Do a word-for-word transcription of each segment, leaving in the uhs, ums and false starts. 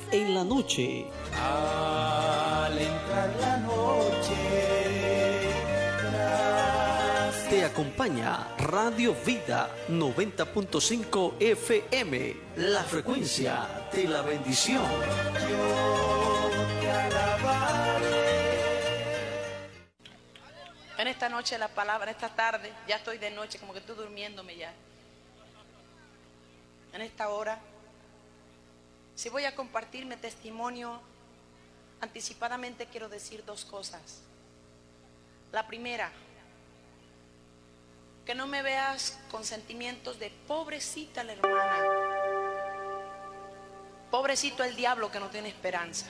en la noche. Al entrar la noche, tras... Te acompaña Radio Vida noventa punto cinco F M, la frecuencia de la bendición. Yo te alabaré. En esta noche la palabra, en esta tarde, ya estoy de noche, como que estoy durmiéndome ya. En esta hora, si voy a compartir mi testimonio, anticipadamente quiero decir dos cosas. La primera, que no me veas con sentimientos de pobrecita la hermana, pobrecito el diablo que no tiene esperanza.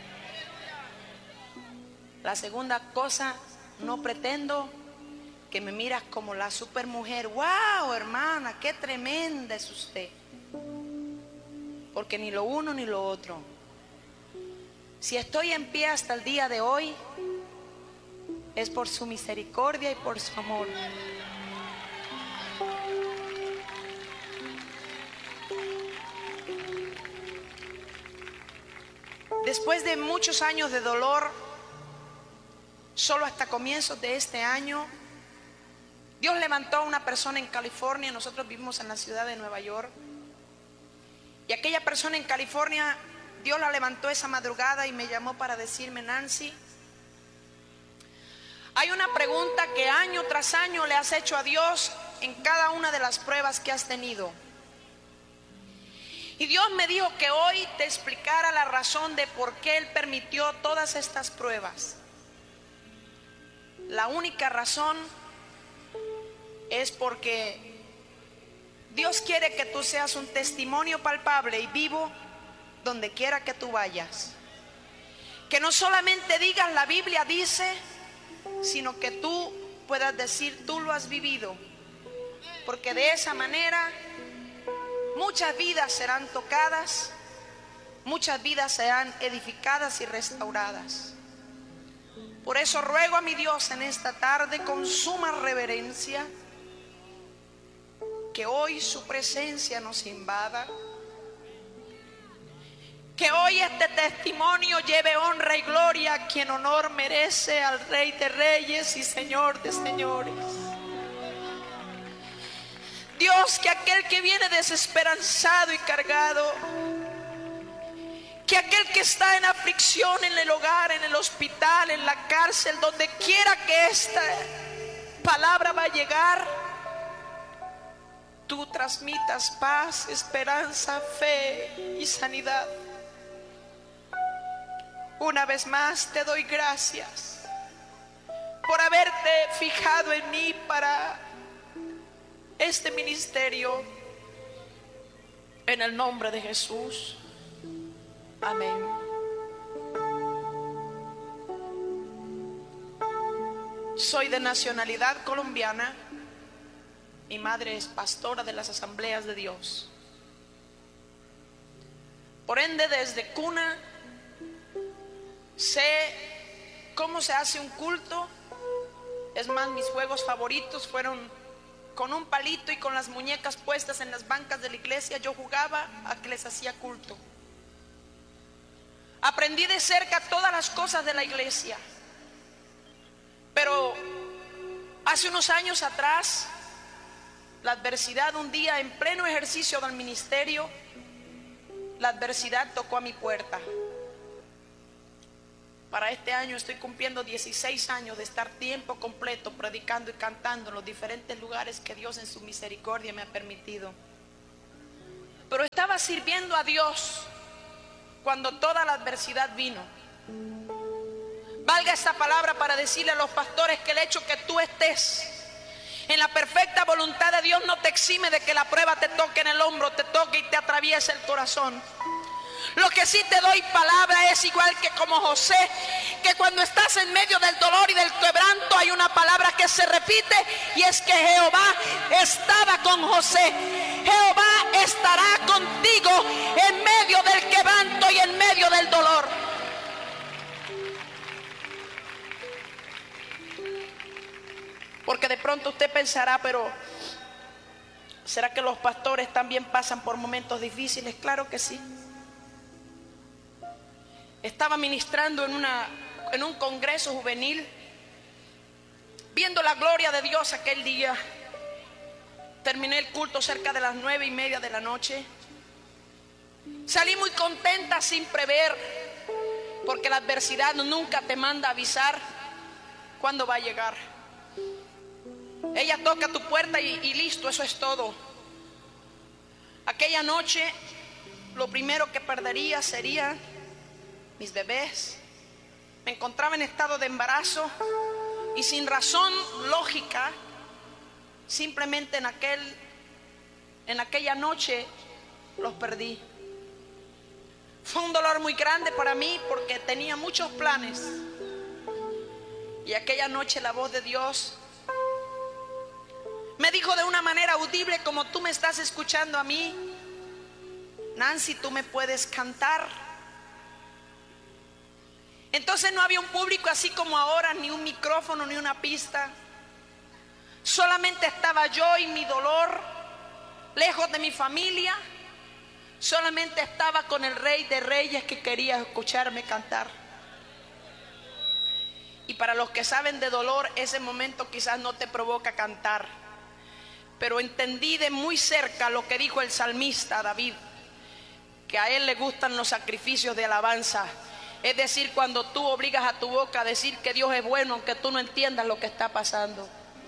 La segunda cosa, no pretendo que me miras como la supermujer. ¡Wow, hermana! ¡Qué tremenda es usted! Porque ni lo uno ni lo otro. Si estoy en pie hasta el día de hoy, es por su misericordia y por su amor. Después de muchos años de dolor, solo hasta comienzos de este año, Dios levantó a una persona en California. Nosotros vivimos en la ciudad de Nueva York. Y aquella persona en California, Dios la levantó esa madrugada y me llamó para decirme: Nancy, hay una pregunta que año tras año le has hecho a Dios en cada una de las pruebas que has tenido. Y Dios me dijo que hoy te explicara la razón de por qué Él permitió todas estas pruebas. La única razón es porque Dios quiere que tú seas un testimonio palpable y vivo donde quiera que tú vayas. Que no solamente digas la Biblia dice, sino que tú puedas decir tú lo has vivido. Porque de esa manera muchas vidas serán tocadas, muchas vidas serán edificadas y restauradas. Por eso ruego a mi Dios en esta tarde con suma reverencia que hoy su presencia nos invada, que hoy este testimonio lleve honra y gloria a quien honor merece, al Rey de Reyes y Señor de Señores. Dios, que aquel que viene desesperanzado y cargado, que aquel que está en aflicción en el hogar, en el hospital, en la cárcel, donde quiera que esta palabra va a llegar, tú transmitas paz, esperanza, fe y sanidad. Una vez más te doy gracias por haberte fijado en mí para este ministerio, en el nombre de Jesús. Amén. Soy de nacionalidad colombiana. Mi madre es pastora de las Asambleas de Dios. Por ende, desde cuna sé cómo se hace un culto. Es más, mis juegos favoritos fueron con un palito y con las muñecas puestas en las bancas de la iglesia. Yo jugaba a que les hacía culto. Aprendí de cerca todas las cosas de la iglesia. Pero hace unos años atrás, la adversidad, un día en pleno ejercicio del ministerio, la adversidad tocó a mi puerta. Para este año estoy cumpliendo dieciséis años de estar tiempo completo predicando y cantando en los diferentes lugares que Dios en su misericordia me ha permitido. Pero estaba sirviendo a Dios cuando toda la adversidad vino. Valga esta palabra para decirle a los pastores que el hecho que tú estés en la perfecta voluntad de Dios no te exime de que la prueba te toque en el hombro, te toque y te atraviese el corazón. Lo que sí te doy palabra es igual que como José, que cuando estás en medio del dolor y del quebranto hay una palabra que se repite, y es que Jehová estaba con José. Jehová estará contigo en medio del quebranto y en medio del dolor. Porque de pronto usted pensará, pero ¿será que los pastores también pasan por momentos difíciles? Claro que sí. estaba ministrando en, una, en un congreso juvenil, viendo la gloria de Dios aquel día. Terminé el culto cerca de las nueve y media de la noche. Salí muy contenta sin prever, porque la adversidad nunca te manda a avisar cuándo va a llegar. Ella toca tu puerta y, y listo, eso es todo. Aquella noche lo primero que perdería sería mis bebés. Me encontraba en estado de embarazo y sin razón lógica, simplemente en aquel, en aquella noche los perdí. Fue un dolor muy grande para mí porque tenía muchos planes. Y aquella noche la voz de Dios me dijo de una manera audible, como tú me estás escuchando a mí: Nancy, tú me puedes cantar. Entonces no había un público así como ahora, ni un micrófono, ni una pista. Solamente estaba yo y mi dolor, lejos de mi familia. Solamente estaba con el Rey de Reyes que quería escucharme cantar. Y para los que saben de dolor, ese momento quizás no te provoca cantar, pero entendí de muy cerca lo que dijo el salmista David, que a él le gustan los sacrificios de alabanza. Es decir, cuando tú obligas a tu boca a decir que Dios es bueno, aunque tú no entiendas lo que está pasando.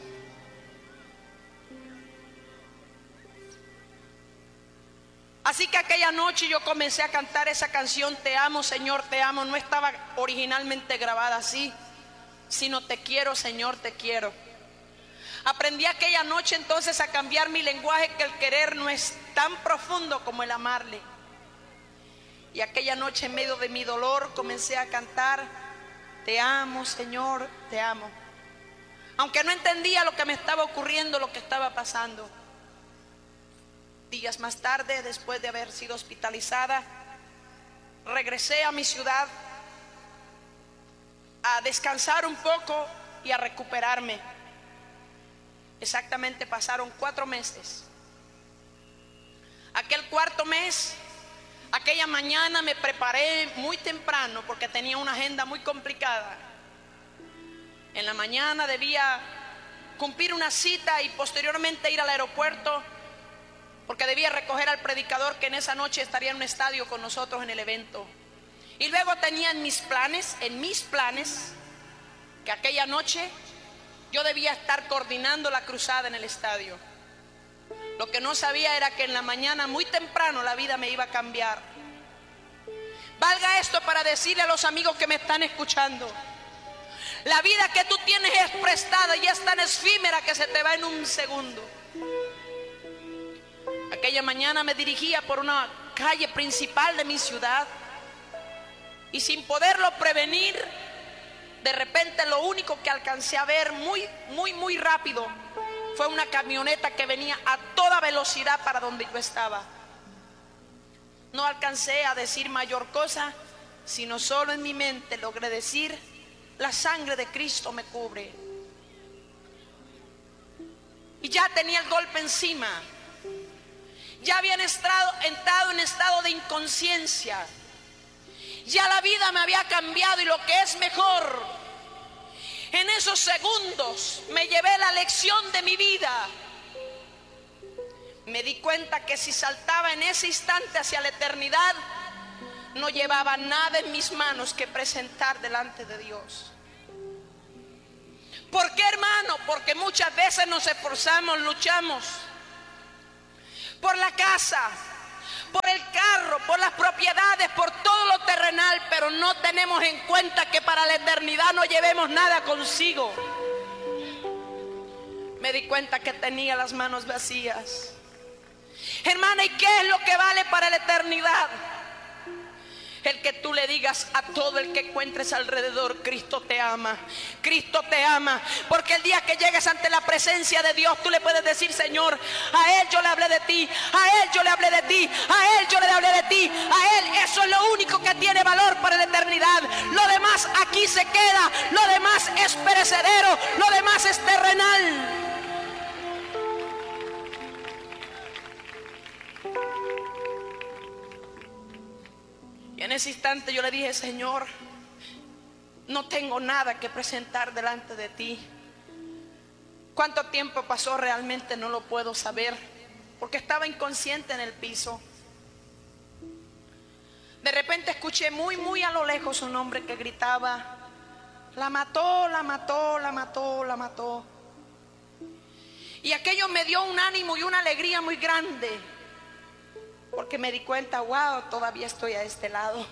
Así que aquella noche yo comencé a cantar esa canción, Te amo, Señor, te amo. No estaba originalmente grabada así, sino Te quiero, Señor, te quiero. Aprendí aquella noche entonces a cambiar mi lenguaje, que el querer no es tan profundo como el amarle. Y aquella noche, en medio de mi dolor, comencé a cantar: Te amo, Señor, te amo. Aunque no entendía lo que me estaba ocurriendo, lo que estaba pasando. Días más tarde, después de haber sido hospitalizada, regresé a mi ciudad a descansar un poco y a recuperarme. Exactamente pasaron cuatro meses. Aquel cuarto mes, aquella mañana me preparé muy temprano porque tenía una agenda muy complicada. En la mañana debía cumplir una cita y posteriormente ir al aeropuerto, porque debía recoger al predicador que en esa noche estaría en un estadio con nosotros en el evento. Y luego tenía en mis planes, en mis planes, que aquella noche yo debía estar coordinando la cruzada en el estadio. Lo que no sabía era que en la mañana muy temprano la vida me iba a cambiar. Valga esto para decirle a los amigos que me están escuchando: la vida que tú tienes es prestada y es tan efímera que se te va en un segundo. Aquella mañana me dirigía por una calle principal de mi ciudad y sin poderlo prevenir, de repente lo único que alcancé a ver muy, muy, muy rápido fue una camioneta que venía a toda velocidad para donde yo estaba. No alcancé a decir mayor cosa, sino solo en mi mente logré decir: la sangre de Cristo me cubre. Y ya tenía el golpe encima. Ya había entrado, entrado en estado de inconsciencia. Ya la vida me había cambiado, y lo que es mejor, en esos segundos me llevé la lección de mi vida. Me di cuenta que si saltaba en ese instante hacia la eternidad, no llevaba nada en mis manos que presentar delante de Dios. ¿Por qué, hermano? Porque muchas veces nos esforzamos, luchamos por la casa, por el carro, por las propiedades, por todo lo terrenal, pero no tenemos en cuenta que para la eternidad no llevemos nada consigo. Me di cuenta que tenía las manos vacías. Hermana, ¿y qué es lo que vale para la eternidad? El que tú le digas a todo el que encuentres alrededor: Cristo te ama, Cristo te ama. Porque el día que llegues ante la presencia de Dios, tú le puedes decir: Señor, a Él yo le hablé de ti, a Él yo le hablé de ti, a Él yo le hablé de ti, a Él. Eso es lo único que tiene valor para la eternidad. Lo demás aquí se queda, lo demás es perecedero, lo demás es terrenal. En ese instante yo le dije: Señor, no tengo nada que presentar delante de ti. ¿Cuánto tiempo pasó? Realmente no lo puedo saber, porque estaba inconsciente en el piso. De repente escuché muy, muy a lo lejos un hombre que gritaba: la mató, la mató, la mató, la mató. Y aquello me dio un ánimo y una alegría muy grande, porque me di cuenta: wow, todavía estoy a este lado.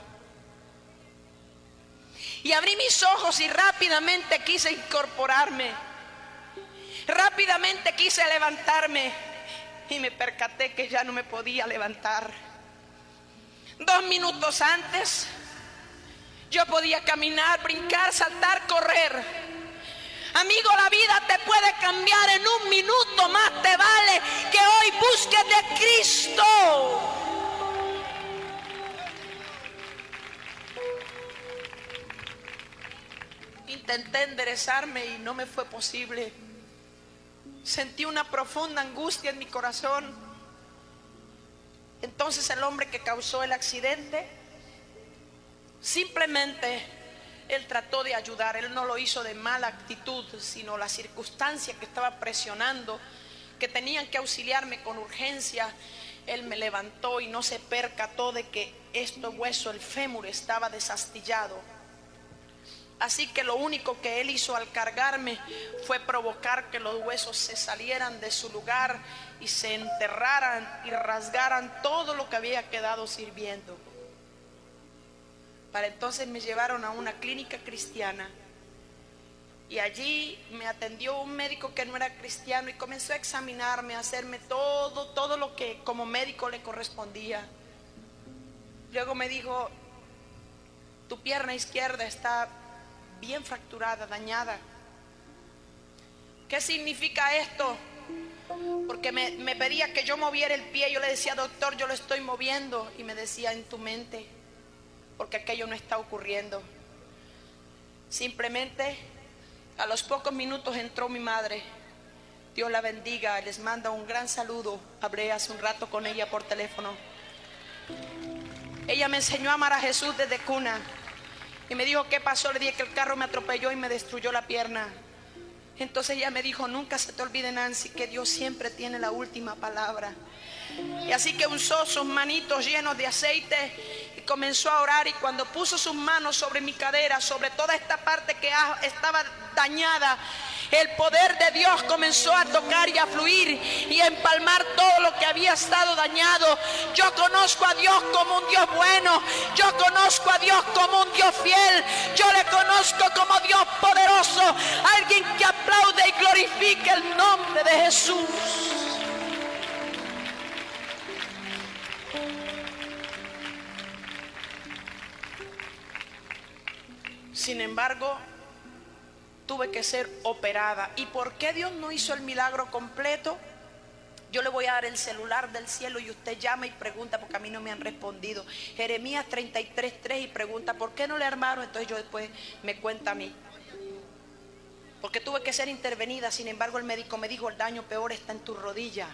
Y abrí mis ojos y rápidamente quise incorporarme. Rápidamente quise levantarme y me percaté que ya no me podía levantar. Dos minutos antes yo podía caminar, brincar, saltar, correr. Amigo, la vida te puede cambiar en un minuto. Más te vale que hoy busques de Cristo. Intenté enderezarme y no me fue posible. Sentí una profunda angustia en mi corazón. Entonces el hombre que causó el accidente, simplemente él trató de ayudar. Él no lo hizo de mala actitud, sino la circunstancia que estaba presionando, que tenían que auxiliarme con urgencia. Él me levantó y no se percató de que este hueso, el fémur, estaba desastillado. Así que lo único que él hizo al cargarme fue provocar que los huesos se salieran de su lugar y se enterraran y rasgaran todo lo que había quedado sirviendo. Para entonces me llevaron a una clínica cristiana y allí me atendió un médico que no era cristiano y comenzó a examinarme, a hacerme todo, todo lo que como médico le correspondía. Luego me dijo: tu pierna izquierda está bien fracturada, dañada. ¿Qué significa esto? Porque me, me pedía que yo moviera el pie. Yo le decía: doctor, yo lo estoy moviendo. Y me decía: en tu mente, porque aquello no está ocurriendo. Simplemente a los pocos minutos entró mi madre. Dios la bendiga, les manda un gran saludo. Hablé hace un rato con ella por teléfono. Ella me enseñó a amar a Jesús desde cuna. Y me dijo: ¿qué pasó? Le dije que el carro me atropelló y me destruyó la pierna. Entonces ella me dijo: nunca se te olvide, Nancy, que Dios siempre tiene la última palabra. Y así que usó sus manitos llenos de aceite y comenzó a orar. Y cuando puso sus manos sobre mi cadera, sobre toda esta parte que estaba dañada, el poder de Dios comenzó a tocar y a fluir y a empalmar todo lo que había estado dañado. Yo conozco a Dios como un Dios bueno. Yo conozco a Dios como un Dios fiel. Yo le conozco como Dios poderoso. Alguien que aplaude y glorifique el nombre de Jesús. Sin embargo, tuve que ser operada. ¿Y por qué Dios no hizo el milagro completo? Yo le voy a dar el celular del cielo y usted llama y pregunta, porque a mí no me han respondido. Jeremías treinta y tres, tres, y pregunta: ¿por qué no le armaron? Entonces yo después me cuenta a mí. Porque tuve que ser intervenida. Sin embargo, el médico me dijo: el daño peor está en tu rodilla.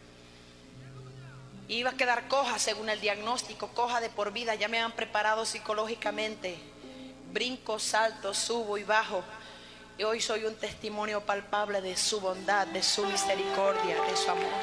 Y iba a quedar coja según el diagnóstico, coja de por vida. Ya me han preparado psicológicamente. Brinco, salto, subo y bajo. Y hoy soy un testimonio palpable de su bondad, de su misericordia, de su amor.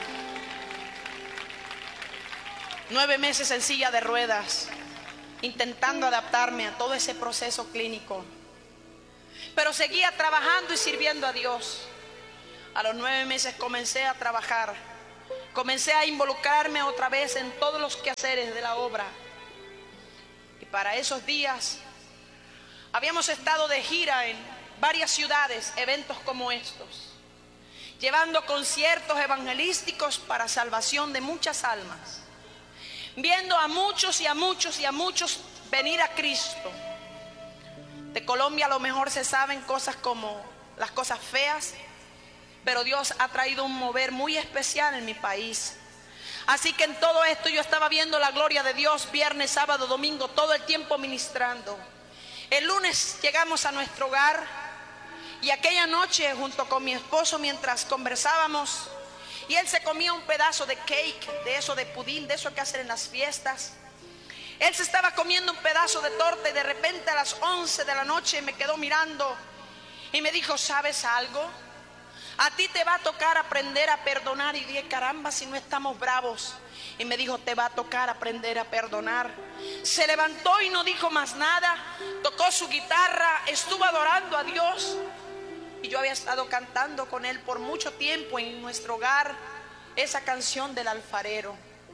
Nueve meses en silla de ruedas, intentando adaptarme a todo ese proceso clínico. Pero seguía trabajando y sirviendo a Dios. A los nueve meses comencé a trabajar. Comencé a involucrarme otra vez en todos los quehaceres de la obra. Y para esos días habíamos estado de gira en varias ciudades, eventos como estos, llevando conciertos evangelísticos para salvación de muchas almas, viendo a muchos y a muchos y a muchos venir a Cristo. De Colombia a lo mejor se saben cosas como las cosas feas, pero Dios ha traído un mover muy especial en mi país. Así que en todo esto yo estaba viendo la gloria de Dios, viernes, sábado, domingo, todo el tiempo ministrando. El lunes llegamos a nuestro hogar y aquella noche junto con mi esposo, mientras conversábamos, y él se comía un pedazo de cake, de eso de pudín, de eso que hacen en las fiestas, Él se estaba comiendo un pedazo de torta y de repente a las once de la noche me quedó mirando y me dijo: ¿sabes algo? A ti te va a tocar aprender a perdonar. Y dije: caramba, si no estamos bravos. Y me dijo: te va a tocar aprender a perdonar. Se levantó y no dijo más nada. Tocó su guitarra, estuvo adorando a Dios. Y yo había estado cantando con él por mucho tiempo en nuestro hogar esa canción del alfarero.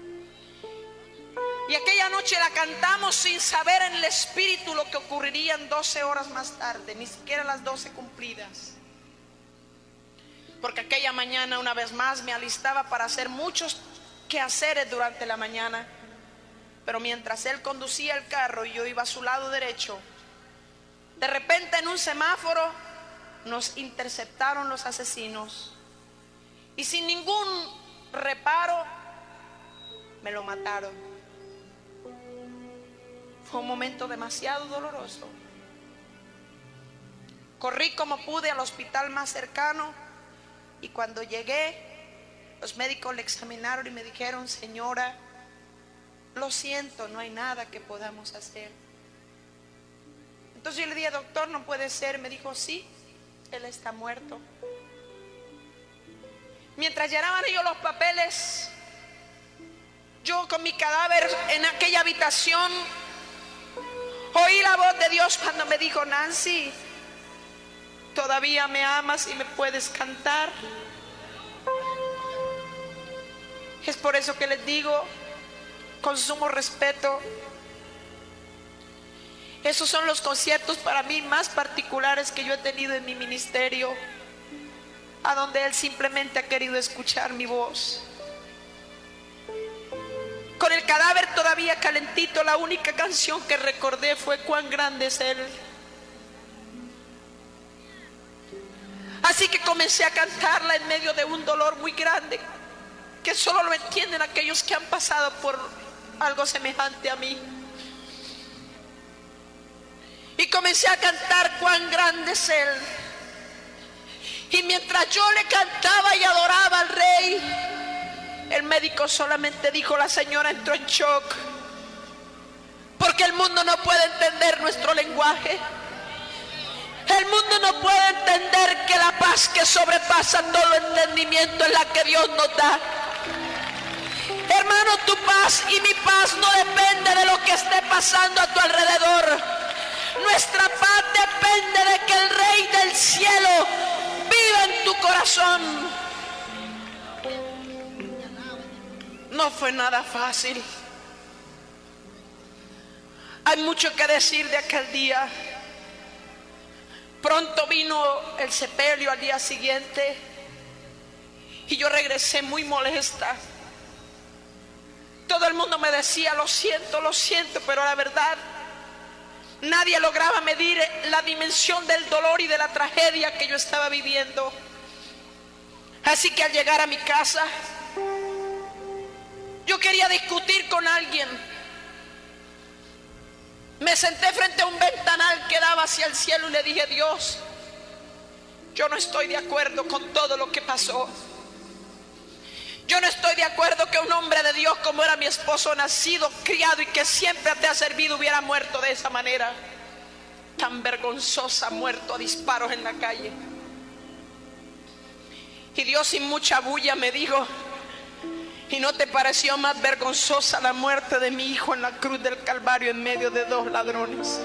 Y aquella noche la cantamos sin saber en el espíritu lo que ocurriría en doce horas más tarde, ni siquiera las doce cumplidas. Porque aquella mañana una vez más me alistaba para hacer muchos quehaceres durante la mañana. Pero mientras él conducía el carro y yo iba a su lado derecho, de repente en un semáforo nos interceptaron los asesinos y sin ningún reparo me lo mataron. Fue un momento demasiado doloroso. Corrí como pude al hospital más cercano y cuando llegué, los médicos le examinaron y me dijeron: señora, lo siento, no hay nada que podamos hacer. Entonces yo le dije: doctor, no puede ser. Me dijo: sí, él está muerto. Mientras llenaban ellos los papeles, yo con mi cadáver en aquella habitación, oí la voz de Dios cuando me dijo: Nancy, ¿todavía me amas y me puedes cantar? Es por eso que les digo, con sumo respeto, esos son los conciertos para mí más particulares que yo he tenido en mi ministerio, a donde Él simplemente ha querido escuchar mi voz. Con el cadáver todavía calentito, la única canción que recordé fue Cuán grande es Él. Así que comencé a cantarla en medio de un dolor muy grande, que solo lo entienden aquellos que han pasado por algo semejante a mí. Y comencé a cantar Cuán grande es Él. Y mientras yo le cantaba y adoraba al Rey, el médico solamente dijo: la señora entró en shock, porque el mundo no puede entender nuestro lenguaje. El mundo no puede entender que la paz que sobrepasa todo entendimiento es la que Dios nos da. Hermano, tu paz y mi paz no depende de lo que esté pasando a tu alrededor. Nuestra paz depende de que el Rey del cielo viva en tu corazón. No fue nada fácil. Hay mucho que decir de aquel día. Pronto vino el sepelio al día siguiente y yo regresé muy molesta. Todo el mundo me decía: lo siento, lo siento, pero la verdad, nadie lograba medir la dimensión del dolor y de la tragedia que yo estaba viviendo. Así que al llegar a mi casa, yo quería discutir con alguien. Me senté frente a un ventanal que daba hacia el cielo y le dije: Dios, yo no estoy de acuerdo con todo lo que pasó. Yo no estoy de acuerdo que un hombre de Dios como era mi esposo, nacido, criado y que siempre te ha servido, hubiera muerto de esa manera tan vergonzosa, muerto a disparos en la calle. Y Dios, sin mucha bulla, me dijo: ¿y no te pareció más vergonzosa la muerte de mi hijo en la cruz del Calvario en medio de dos ladrones?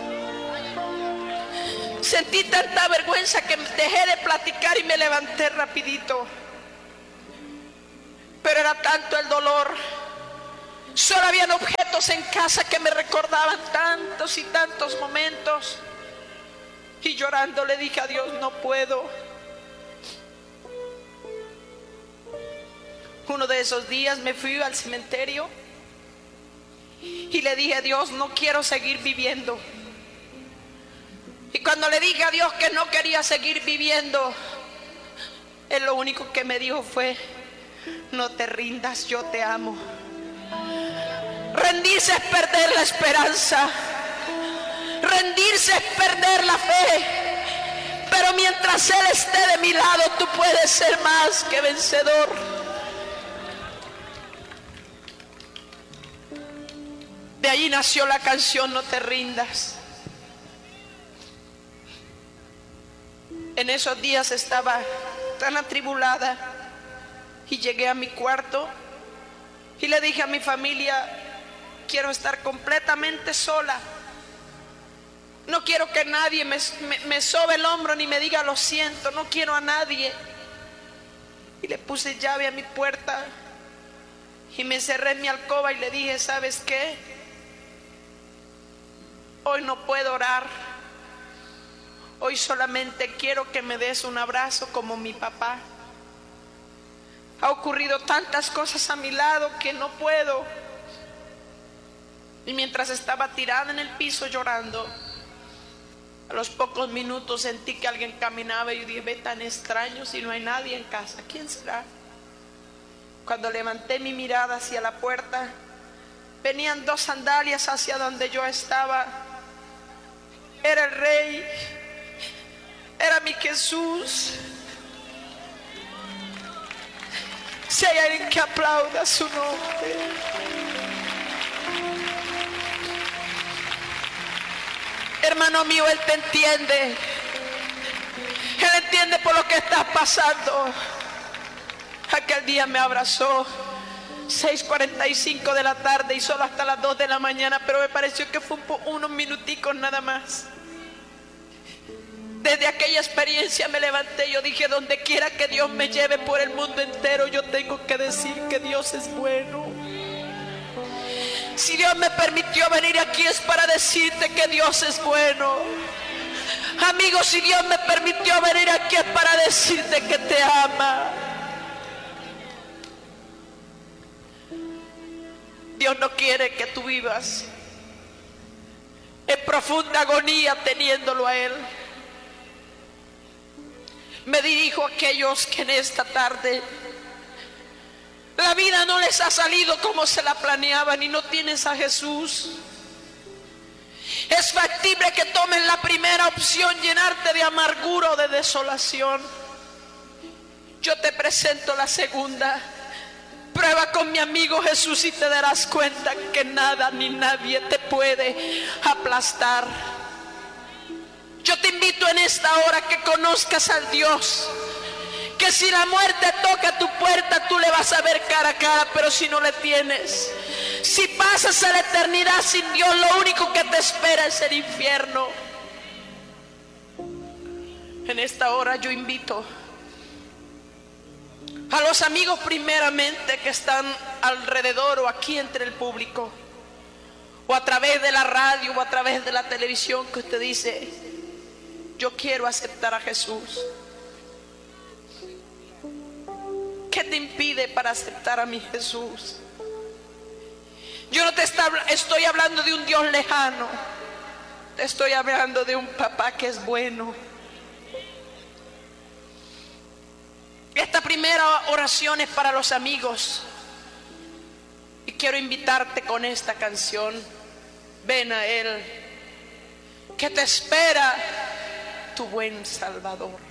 Sentí tanta vergüenza que dejé de platicar y me levanté rapidito. Pero era tanto el dolor. Solo habían objetos en casa que me recordaban tantos y tantos momentos. Y llorando le dije a Dios: no puedo. Uno de esos días me fui al cementerio y le dije a Dios: no quiero seguir viviendo. Y cuando le dije a Dios que no quería seguir viviendo, Él lo único que me dijo fue: no te rindas, yo te amo. Rendirse es perder la esperanza. Rendirse es perder la fe. Pero mientras Él esté de mi lado, tú puedes ser más que vencedor. De ahí nació la canción No te rindas. En esos días estaba tan atribulada y llegué a mi cuarto y le dije a mi familia: quiero estar completamente sola. No quiero que nadie me, me, me sobe el hombro ni me diga lo siento. No quiero a nadie. Y le puse llave a mi puerta y me encerré en mi alcoba y le dije: ¿sabes qué? Hoy no puedo orar. Hoy solamente quiero que me des un abrazo como mi papá. Ha ocurrido tantas cosas a mi lado que no puedo. Y mientras estaba tirada en el piso llorando, a los pocos minutos sentí que alguien caminaba y yo dije: ve, tan extraño si no hay nadie en casa. ¿Quién será? Cuando levanté mi mirada hacia la puerta, venían dos sandalias hacia donde yo estaba. Era el Rey, era mi Jesús. Si hay alguien que aplauda su nombre. Hermano mío, Él te entiende. Él entiende por lo que estás pasando. Aquel día me abrazó, seis cuarenta y cinco de la tarde y solo hasta las dos de la mañana, pero me pareció que fue un unos minuticos nada más. Desde aquella experiencia me levanté y yo dije: donde quiera que Dios me lleve por el mundo entero, yo tengo que decir que Dios es bueno. Si Dios me permitió venir aquí es para decirte que Dios es bueno. Amigo, si Dios me permitió venir aquí es para decirte que te ama. Dios no quiere que tú vivas en profunda agonía teniéndolo a Él. Me dirijo a aquellos que en esta tarde la vida no les ha salido como se la planeaban y no tienes a Jesús. Es factible que tomen la primera opción, llenarte de amargura o de desolación. Yo te presento la segunda. Prueba con mi amigo Jesús y te darás cuenta que nada ni nadie te puede aplastar. Yo te invito en esta hora que conozcas al Dios que si la muerte toca tu puerta, tú le vas a ver cara a cara, pero si no le tienes, si pasas a la eternidad sin Dios, lo único que te espera es el infierno. En esta hora yo invito a los amigos primeramente que están alrededor o aquí entre el público, o a través de la radio o a través de la televisión, que usted dice: yo quiero aceptar a Jesús. ¿Qué te impide para aceptar a mi Jesús? Yo no te está, estoy hablando de un Dios lejano. Te estoy hablando de un papá que es bueno. Esta primera oración es para los amigos. Y quiero invitarte con esta canción. Ven a Él, que te espera tu buen Salvador.